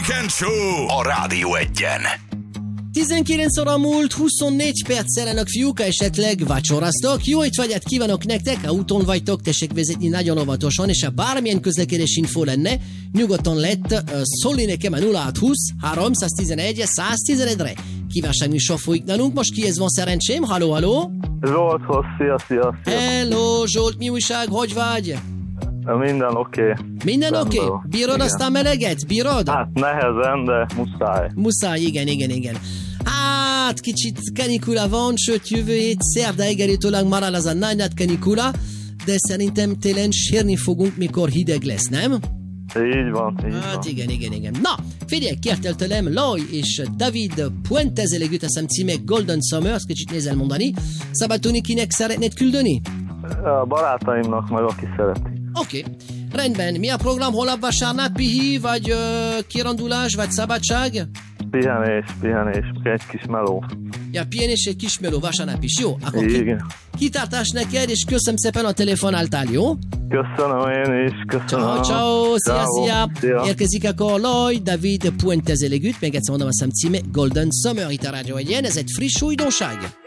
Weekend Show a Rádió Egyen. 19 óra múlt, 24 perccel fiúk, esetleg vacsoraztok. Jó étvágyat kívánok nektek, ha úton vagytok, tessék vezetni nagyon óvatosan, és ha bármilyen közlekedés info lenne, nyugodtan lehet szólni nekem a 0620 311 111-re. Kívánságműsor folyik nálunk, most kihez van szerencsém? Halló, halló! Zsolthoz, szia. Hello, Zsolt, mi újság, hogy vagy? Minden oké. Minden oké? Bírod azt a meleget? Bírod? Hát nehezen, de muszáj. Muszáj, igen. Hát, kicsit kanikula van, sőt jövő hét szerdáig előtőleg marad az a nagy kanikula, de szerintem télen sírni fogunk, mikor hideg lesz, nem? Így van. Hát igen. Na, figyelj, kértél tőlem Loy és David Puente-Zelegut, azt hiszem címe Golden Summer, azt kicsit nézel mondani. Szabadulni kinek szeretnéd küldeni? A barátaimnak meg, aki szereti. Oké. Rendben, mi a program? Holnap vasárnap, pihi, vagy kirandulás, vagy szabadság? Pihenés, egy kis meló. Ja, pihenés, egy kis meló, vasárnap is, jó? Akkor igen. Kitartás neked, és köszönöm szépen a telefonáltál, jó? Köszönöm én is, köszönöm. Ciao, szia. Érkezik akkor Loy, David Puente-Zelegut, még egyszer mondom, azt hiszem címe Golden Summer itt a Rádió Egyen, ez egy friss újdonság.